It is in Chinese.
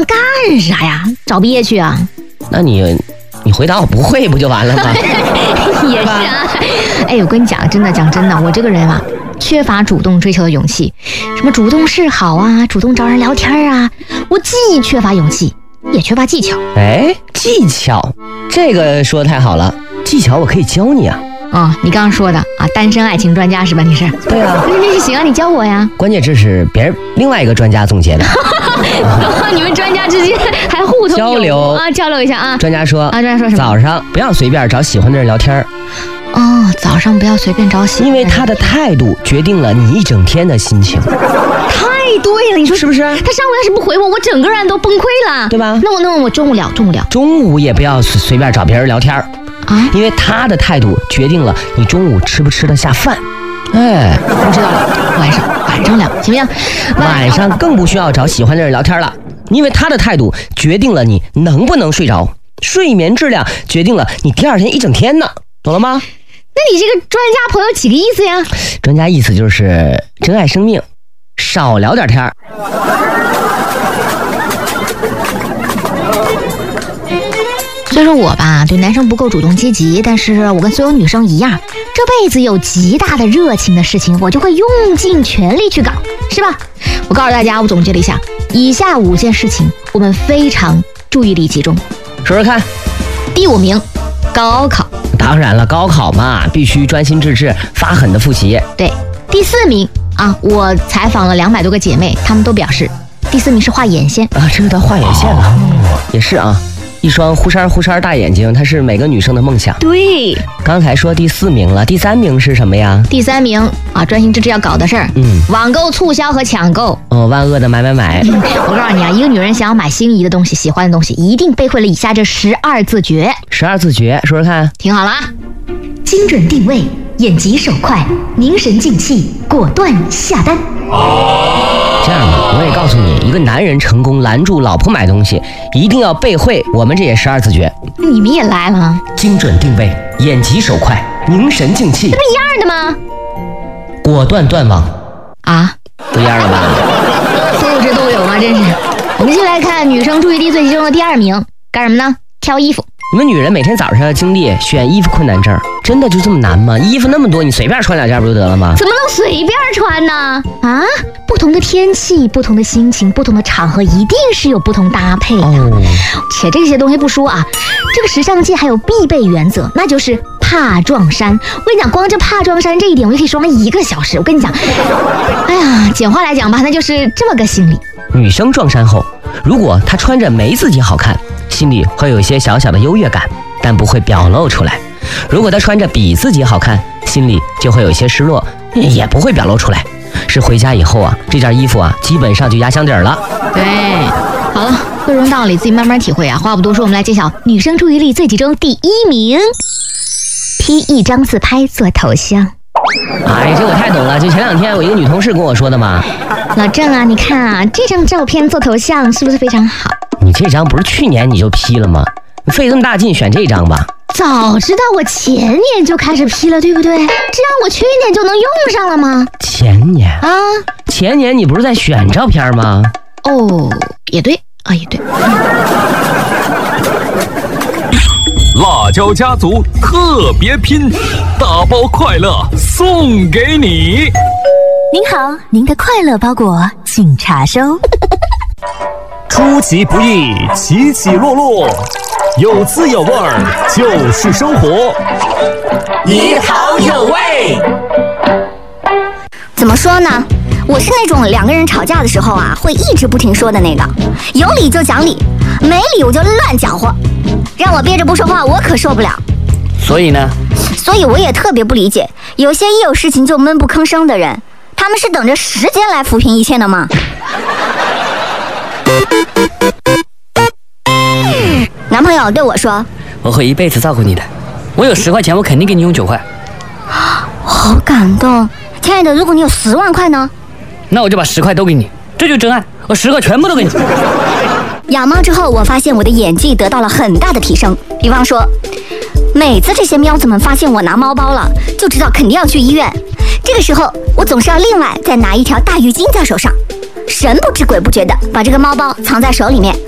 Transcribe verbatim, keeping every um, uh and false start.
干啥呀？找毕业去啊？ 那你你回答我不会不就完了吗？ 也是啊。哎，我跟你讲，真的讲真的，我这个人啊，缺乏主动追求的勇气，什么主动示好啊，主动找人聊天啊，我既缺乏勇气，也缺乏技巧。 哎，技巧，这个说的太好了，技巧我可以教你啊。 哦，你刚刚说的啊，单身爱情专家是吧？你是？ 对啊， 那行啊，你教我呀。 关键这是别人另外一个专家总结的。 你们专家之间还互通交流啊，交流一下啊。 专家说啊，专家说什么？ 早上不要随便找喜欢的人聊天。 哦，早上不要随便找喜欢的人， 因为他的态度决定了你一整天的心情。 太对了，你说是不是？他上午要是不回我，我整个人都崩溃了， 对吧？ 那我那我中午聊，中午聊。 中午也不要随便找别人聊天啊，因为他的态度决定了你中午吃不吃得下饭。哎， 我知道了，晚上晚上聊行不行？ 晚上更不需要找喜欢的人聊天了，因为他的态度决定了你能不能睡着，睡眠质量决定了你第二天一整天呢，懂了吗？ 那你这个专家朋友几个意思呀？ 专家意思就是珍爱生命，少聊点天。 虽说我吧对男生不够主动积极，但是我跟所有女生一样，这辈子有极大的热情的事情，我就会用尽全力去搞，是吧？我告诉大家，我总结了一下，以下五件事情我们非常注意力集中。 说说看。 第五名，高考。 当然了，高考嘛，必须专心致志，发狠的复习。 对。第四名啊，我采访了两百多个姐妹，她们都表示，第四名是画眼线啊，这个到画眼线了，哦、也是啊。一双忽闪忽闪大眼睛，它是每个女生的梦想。 对， 刚才说第四名了，第三名是什么呀？ 第三名啊，专心致志要搞的事儿，嗯，网购促销和抢购。 哦，万恶的买买买。 我告诉你啊，一个女人想要买心仪的东西、喜欢的东西，一定背会了以下这十二字诀。 十二字诀，说说看。 听好了啊，精准定位，眼疾手快，凝神静气，果断下单。 这样吧，我也告诉你，一个男人成功拦住老婆买东西，一定要背会我们这些十二字诀。 你们也来了？ 精准定位，眼疾手快，凝神静气， 这不一样的吗？ 果断断网啊， 不一样了吧？ 素质都有啊，真是。我们先来看女生注意力最集中的第二名，干什么呢？挑衣服。 你们女人每天早上经历选衣服困难症，真的就这么难吗？衣服那么多，你随便穿两件不就得了吗？ 怎么能随便穿呢？啊，不同的天气、不同的心情、不同的场合，一定是有不同搭配的。哦、且这些东西不说啊，这个时尚界还有必备原则，那就是怕撞衫。我跟你讲，光这怕撞衫这一点，我就可以说了一个小时。我跟你讲，哎呀，简化来讲吧，那就是这么个心理。 女生撞衫后，如果她穿着没自己好看，心里会有一些小小的优越感，但不会表露出来。如果她穿着比自己好看，心里就会有一些失落，也不会表露出来。是回家以后啊，这件衣服啊，基本上就压箱底儿了。 对，好了，各种道理自己慢慢体会啊。话不多说，我们来揭晓女生注意力最集中第一名，P一张自拍做头像。 哎，这我太懂了，就前两天我一个女同事跟我说的嘛。 老郑啊，你看啊，这张照片做头像是不是非常好？ 你这张不是去年你就 P 了吗？你费这么大劲选这张吧？ 早知道我前年就开始 P 了，对不对？这样我去年就能用上了吗？ 前年啊， 前年你不是在选照片吗？ 哦，也对啊，也对。 辣椒家族特别拼，大包快乐送给你。 您好，您的快乐包裹请查收。 出其不意，起起落落，有滋有味儿就是生活。 一好有味。 怎么说呢？我是那种两个人吵架的时候啊，会一直不停说的那个，有理就讲理，没理我就乱搅和，让我憋着不说话，我可受不了。 所以呢？ 所以我也特别不理解，有些一有事情就闷不吭声的人，他们是等着时间来抚平一切的吗？男朋友对我说：“ 我会一辈子照顾你的，我有十块钱，我肯定给你用九块。” 好感动，亲爱的，如果你有十万块呢？ 那我就把十块都给你，这就是真爱，我十块全部都给你。 养猫之后，我发现我的演技得到了很大的提升。比方说，每次这些喵子们发现我拿猫包了，就知道肯定要去医院。这个时候，我总是要另外再拿一条大浴巾在手上，神不知鬼不觉的把这个猫包藏在手里面。